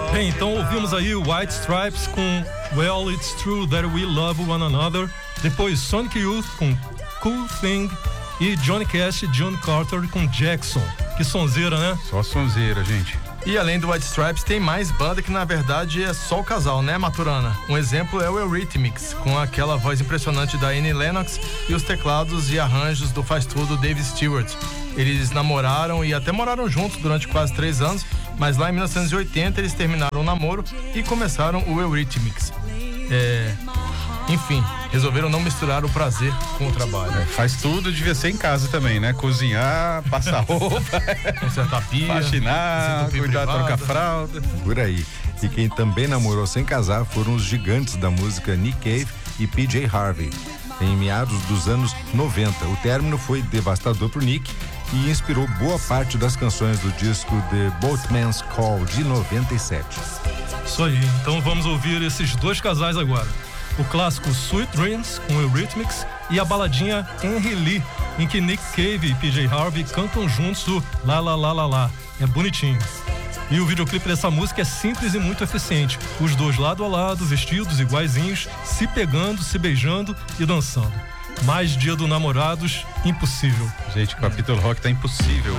Bem, então ouvimos aí White Stripes com Well, It's True That We Love One Another. Depois Sonic Youth com Cool Thing. E Johnny Cash e John Carter com Jackson. Que sonzeira, né? Só sonzeira, gente. E além do White Stripes, tem mais banda que na verdade é só o casal, né, Maturana? Um exemplo é o Eurythmics, com aquela voz impressionante da Annie Lennox e os teclados e arranjos do faz tudo Dave Stewart. Eles namoraram e até moraram juntos durante quase 3 anos, mas lá em 1980 eles terminaram o namoro e começaram o Eurythmics. Enfim, resolveram não misturar o prazer com o trabalho. Faz tudo, devia ser em casa também, né? Cozinhar, passar roupa, consertar pia, faxinar, cuidar, trocar fralda. Por aí. E quem também namorou sem casar foram os gigantes da música Nick Cave e PJ Harvey. Em meados dos anos 90, o término foi devastador pro Nick e inspirou boa parte das canções do disco The Boatman's Call de 97. Isso aí, então vamos ouvir esses dois casais agora. O clássico Sweet Dreams com Eurythmics e a baladinha Henry Lee, em que Nick Cave e PJ Harvey cantam juntos o La La La La La. É bonitinho. E o videoclipe dessa música é simples e muito eficiente. Os dois lado a lado, vestidos iguaizinhos, se pegando, se beijando e dançando. Mais Dia dos Namorados, impossível. Gente, o capítulo rock tá impossível